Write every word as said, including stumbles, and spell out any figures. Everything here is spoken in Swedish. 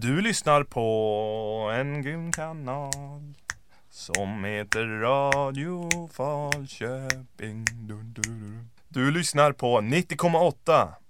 Du lyssnar på en grym kanal som heter Radio Falköping. Du, du, du. du lyssnar på nittio komma åtta